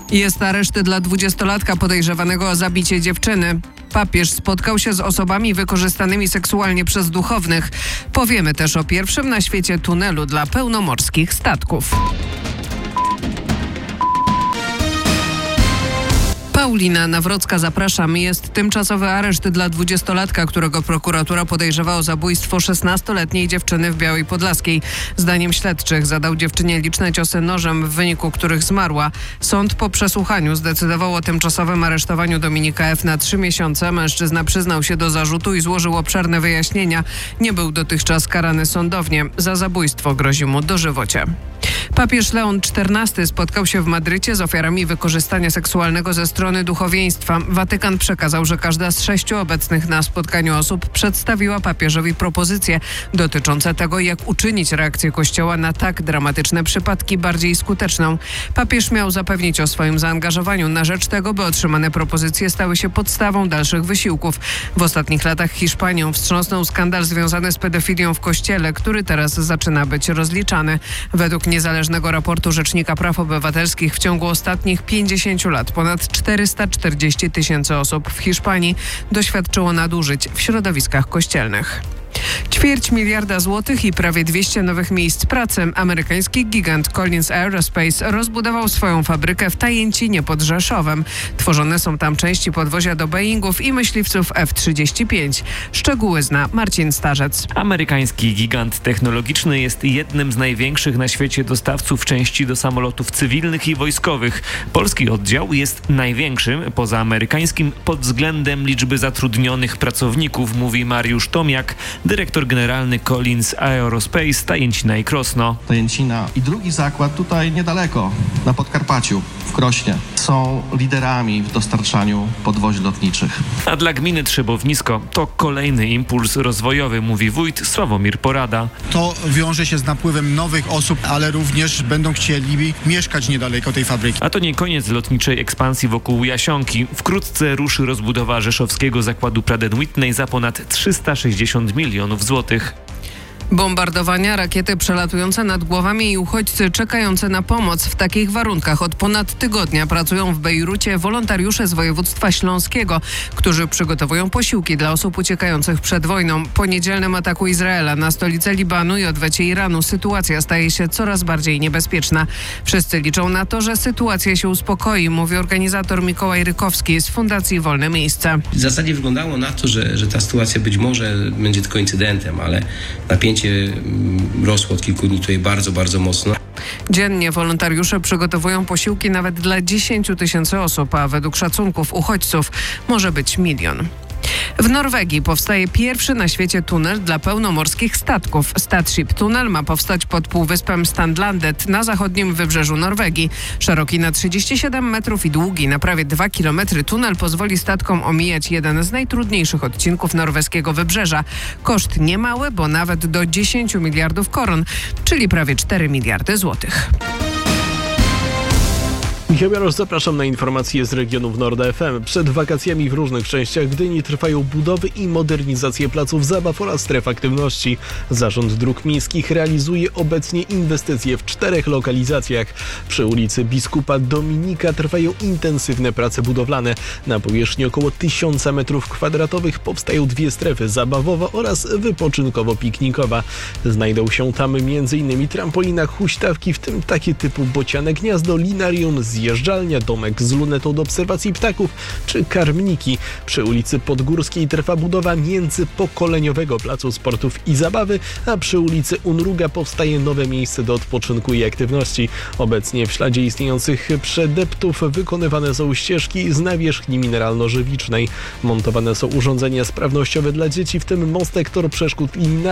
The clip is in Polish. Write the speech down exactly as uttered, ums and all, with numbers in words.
Jest areszt dla dwudziestolatka podejrzewanego o zabicie dziewczyny. Papież spotkał się z osobami wykorzystanymi seksualnie przez duchownych. Powiemy też o pierwszym na świecie tunelu dla pełnomorskich statków. Paulina Nawrocka, zapraszam. Jest tymczasowy areszt dla dwudziestolatka, którego prokuratura podejrzewa o zabójstwo szesnastoletniej dziewczyny w Białej Podlaskiej. Zdaniem śledczych zadał dziewczynie liczne ciosy nożem, w wyniku których zmarła. Sąd po przesłuchaniu zdecydował o tymczasowym aresztowaniu Dominika F. na trzy miesiące. Mężczyzna przyznał się do zarzutu i złożył obszerne wyjaśnienia. Nie był dotychczas karany sądownie. Za zabójstwo grozi mu dożywocie. Papież Leon czternasty spotkał się w Madrycie z ofiarami wykorzystania seksualnego ze strony duchowieństwa. Watykan przekazał, że każda z sześciu obecnych na spotkaniu osób przedstawiła papieżowi propozycje dotyczące tego, jak uczynić reakcję Kościoła na tak dramatyczne przypadki bardziej skuteczną. Papież miał zapewnić o swoim zaangażowaniu na rzecz tego, by otrzymane propozycje stały się podstawą dalszych wysiłków. W ostatnich latach Hiszpanią wstrząsnął skandal związany z pedofilią w Kościele, który teraz zaczyna być rozliczany. Według niezależnego raportu Rzecznika Praw Obywatelskich w ciągu ostatnich pięćdziesięciu lat ponad czterysta czterdzieści tysięcy osób w Hiszpanii doświadczyło nadużyć w środowiskach kościelnych. Ćwierć miliarda złotych i prawie dwieście nowych miejsc pracy. Amerykański gigant Collins Aerospace rozbudował swoją fabrykę w Tajęcinie pod Rzeszowem. Tworzone są tam części podwozia do Boeingów i myśliwców F trzydzieści pięć. Szczegóły zna Marcin Starzec. Amerykański gigant technologiczny jest jednym z największych na świecie dostawców części do samolotów cywilnych i wojskowych. Polski oddział jest największym poza amerykańskim pod względem liczby zatrudnionych pracowników, mówi Mariusz Tomiak, dyrektor generalny Collins Aerospace Tajęcina i Krosno. Tajęcina i drugi zakład tutaj niedaleko, na Podkarpaciu, w Krośnie, są liderami w dostarczaniu podwozi lotniczych. A dla gminy Trzebownisko to kolejny impuls rozwojowy, mówi wójt Sławomir Porada. To wiąże się z napływem nowych osób, ale również będą chcieli mieszkać niedaleko tej fabryki. A to nie koniec lotniczej ekspansji wokół Jasionki. Wkrótce ruszy rozbudowa rzeszowskiego zakładu Pratt and Whitney za ponad trzysta sześćdziesiąt milionów złotych. Bombardowania, rakiety przelatujące nad głowami i uchodźcy czekające na pomoc. W takich warunkach od ponad tygodnia pracują w Bejrucie wolontariusze z województwa śląskiego, którzy przygotowują posiłki dla osób uciekających przed wojną. Po niedzielnym ataku Izraela na stolicę Libanu i odwecie Iranu sytuacja staje się coraz bardziej niebezpieczna. Wszyscy liczą na to, że sytuacja się uspokoi, mówi organizator Mikołaj Rykowski z Fundacji Wolne Miejsce. W zasadzie wyglądało na to, że, że ta sytuacja być może będzie tylko incydentem, ale napięcie rosło od kilku dni tutaj bardzo, bardzo mocno. Dziennie wolontariusze przygotowują posiłki nawet dla dziesięciu tysięcy osób, a według szacunków uchodźców może być milion. W Norwegii powstaje pierwszy na świecie tunel dla pełnomorskich statków. Statship Tunnel ma powstać pod półwyspem Strandlandet na zachodnim wybrzeżu Norwegii. Szeroki na trzydzieści siedem metrów i długi na prawie dwa kilometry tunel pozwoli statkom omijać jeden z najtrudniejszych odcinków norweskiego wybrzeża. Koszt niemały, bo nawet do dziesięciu miliardów koron, czyli prawie cztery miliardy złotych. Michał Jarosz, zapraszam na informacje z regionów Nord F M. Przed wakacjami w różnych częściach Gdyni trwają budowy i modernizacje placów zabaw oraz stref aktywności. Zarząd Dróg Miejskich realizuje obecnie inwestycje w czterech lokalizacjach. Przy ulicy Biskupa Dominika trwają intensywne prace budowlane. Na powierzchni około tysiąca metrów kwadratowych powstają dwie strefy, zabawowa oraz wypoczynkowo-piknikowa. Znajdą się tam między innymi trampolina, huśtawki, w tym takie typu bociane gniazdo, linarium, zjeżdżalnia, domek z lunetą do obserwacji ptaków czy karmniki. Przy ulicy Podgórskiej trwa budowa międzypokoleniowego placu sportów i zabawy, a przy ulicy Unruga powstaje nowe miejsce do odpoczynku i aktywności. Obecnie w śladzie istniejących przedeptów wykonywane są ścieżki z nawierzchni mineralno-żywicznej. Montowane są urządzenia sprawnościowe dla dzieci, w tym mostek, tor przeszkód i